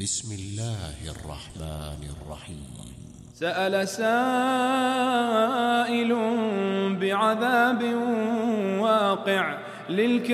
بسم الله الرحمن الرحيم. سأل سائل بعذاب واقع